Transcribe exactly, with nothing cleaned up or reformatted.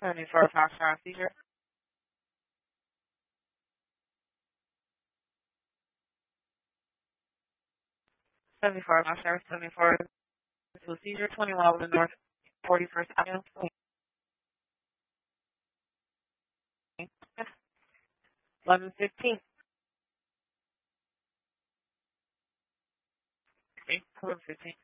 seventy-four Foxtrot seizure. seventy-four Foxtrot, seventy-four to seizure, twenty-one over the North forty-first Avenue. eleven fifteen. Okay, eleven fifteen.